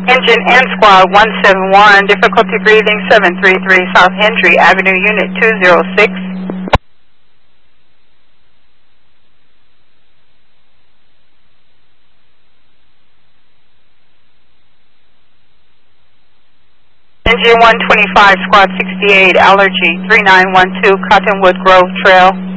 Engine and Squad 171, difficulty breathing 733 South Hendry Avenue, Unit 206. Engine 125, Squad 68, Allergy 3912, Cottonwood Grove Trail.